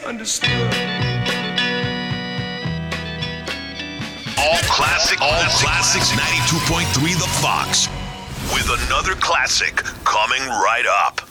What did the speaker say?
understood. All classics 92.3 The Fox. With another classic coming right up.